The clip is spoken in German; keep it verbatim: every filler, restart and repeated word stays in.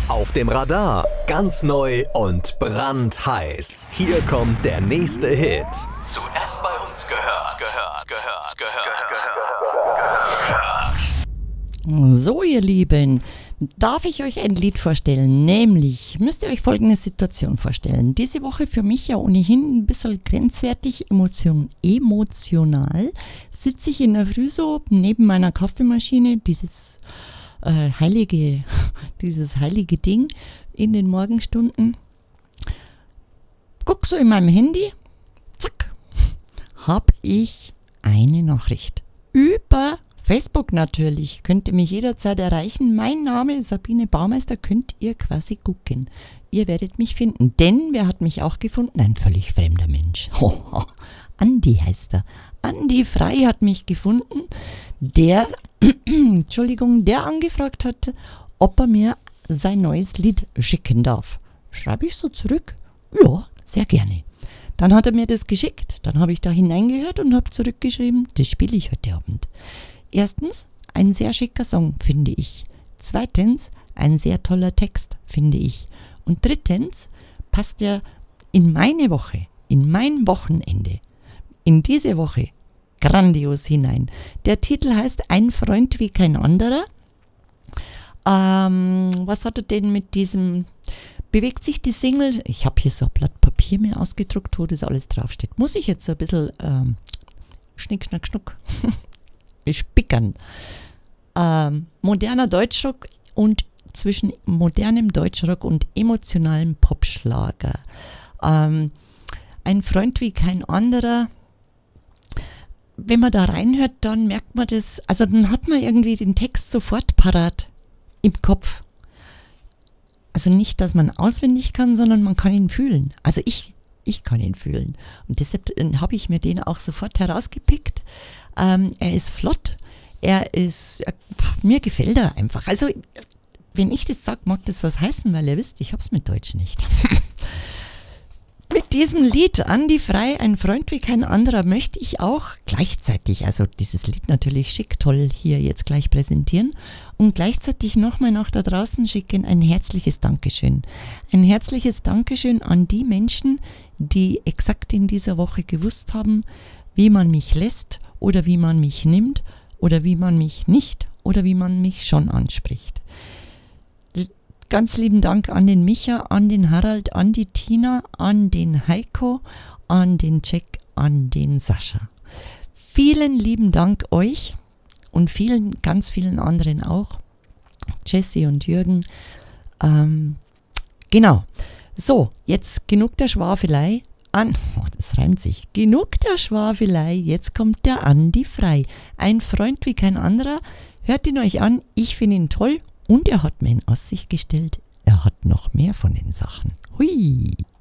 Auf dem Radar, ganz neu und brandheiß. Hier kommt der nächste Hit. Zuerst bei uns gehört, gehört, gehört, gehört, gehört. So, ihr Lieben, darf ich euch ein Lied vorstellen, nämlich müsst ihr euch folgende Situation vorstellen. Diese Woche für mich ja ohnehin ein bisschen grenzwertig emotion, emotional, sitze ich in der Früh so neben meiner Kaffeemaschine, dieses äh, heilige, dieses heilige Ding in den Morgenstunden, guck so in meinem Handy, zack, hab ich eine Nachricht über Facebook natürlich, könnt ihr mich jederzeit erreichen. Mein Name ist Sabine Baumeister, könnt ihr quasi gucken. Ihr werdet mich finden, denn wer hat mich auch gefunden? Ein völlig fremder Mensch. Andi heißt er. Andi Frei hat mich gefunden, der, Entschuldigung, der angefragt hat, ob er mir sein neues Lied schicken darf. Schreibe ich so zurück? Ja, sehr gerne. Dann hat er mir das geschickt, dann habe ich da hineingehört und habe zurückgeschrieben, das spiele ich heute Abend. Erstens, ein sehr schicker Song, finde ich. Zweitens, ein sehr toller Text, finde ich. Und drittens, passt er in meine Woche, in mein Wochenende, in diese Woche grandios hinein. Der Titel heißt Ein Freund wie kein anderer. Ähm, was hat er denn mit diesem, bewegt sich die Single, ich habe hier so ein Blatt Papier mir ausgedruckt, wo das alles draufsteht. Muss ich jetzt so ein bisschen ähm, schnick, schnack, schnuck spickern. Ähm, moderner Deutschrock und zwischen modernem Deutschrock und emotionalem Popschlager. Ähm, ein Freund wie kein anderer. Wenn man da reinhört, dann merkt man das, also dann hat man irgendwie den Text sofort parat im Kopf. Also nicht, dass man auswendig kann, sondern man kann ihn fühlen. Also ich, ich kann ihn fühlen. Und deshalb habe ich mir den auch sofort herausgepickt. Ähm, er ist flott, er ist, er, mir gefällt er einfach. Also, wenn ich das sage, mag das was heißen, weil ihr wisst, ich hab's mit Deutsch nicht. Mit diesem Lied, Andi Frei, ein Freund wie kein anderer, möchte ich auch gleichzeitig, also dieses Lied natürlich schick, toll hier jetzt gleich präsentieren und gleichzeitig nochmal nach da draußen schicken ein herzliches Dankeschön. Ein herzliches Dankeschön an die Menschen, die exakt in dieser Woche gewusst haben, wie man mich lässt oder wie man mich nimmt oder wie man mich nicht oder wie man mich schon anspricht. Ganz lieben Dank an den Micha, an den Harald, an die Tina, an den Heiko, an den Jack, an den Sascha. Vielen lieben Dank euch und vielen, ganz vielen anderen auch. Jessie und Jürgen. Ähm, genau. So, jetzt genug der Schwafelei. An, oh, das reimt sich. Genug der Schwafelei, jetzt kommt der Andi Frei. Ein Freund wie kein anderer. Hört ihn euch an, ich finde ihn toll und er hat mir in Aussicht gestellt, er hat noch mehr von den Sachen. Hui!